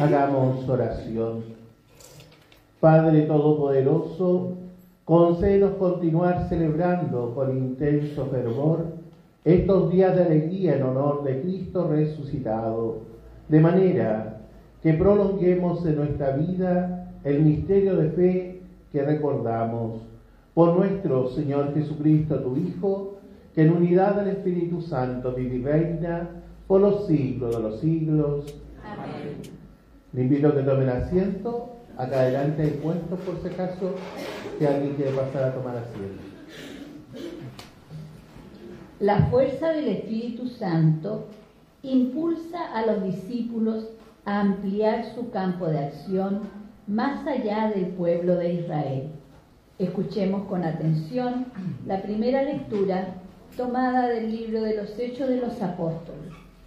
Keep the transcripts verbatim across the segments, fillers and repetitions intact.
Hagamos oración. Padre Todopoderoso, concédenos continuar celebrando con intenso fervor estos días de alegría en honor de Cristo resucitado, de manera que prolonguemos en nuestra vida el misterio de fe que recordamos. Por nuestro Señor Jesucristo, tu Hijo, que en unidad del Espíritu Santo vive y reina por los siglos de los siglos. Amén. Le invito a que tomen asiento. Acá adelante hay puestos, por si acaso, que alguien quiere pasar a tomar asiento. La fuerza del Espíritu Santo impulsa a los discípulos a ampliar su campo de acción más allá del pueblo de Israel. Escuchemos con atención la primera lectura tomada del libro de los Hechos de los Apóstoles.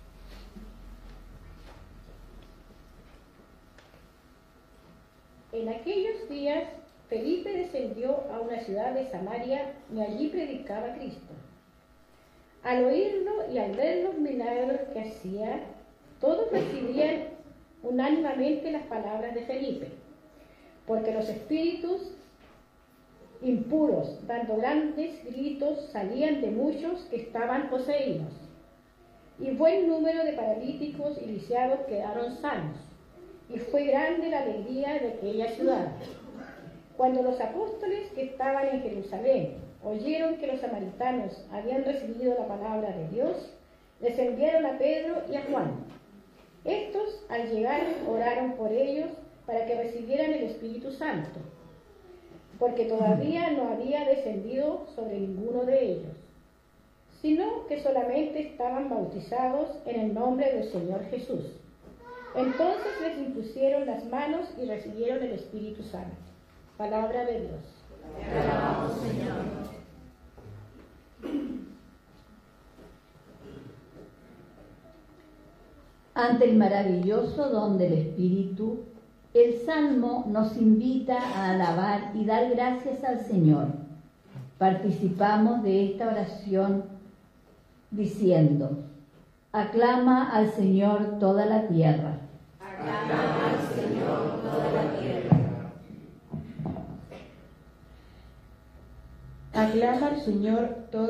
En aquellos días, Felipe descendió a una ciudad de Samaria y allí predicaba a Cristo. Al oírlo y al ver los milagros que hacía, todos recibían unánimemente las palabras de Felipe, porque los espíritus impuros, dando grandes gritos, salían de muchos que estaban poseídos, y buen número de paralíticos y lisiados quedaron sanos, y fue grande la alegría de aquella ciudad. Cuando los apóstoles que estaban en Jerusalén oyeron que los samaritanos habían recibido la palabra de Dios, les enviaron a Pedro y a Juan. Estos, al llegar, oraron por ellos para que recibieran el Espíritu Santo, porque todavía no había descendido sobre ninguno de ellos, sino que solamente estaban bautizados en el nombre del Señor Jesús. Entonces les impusieron las manos y recibieron el Espíritu Santo. Palabra de Dios. Te alabamos, Señor. Ante el maravilloso don del Espíritu, el Salmo nos invita a alabar y dar gracias al Señor. Participamos de esta oración diciendo: aclama al Señor toda la tierra. Aclama al Señor toda la tierra. Aclama al Señor toda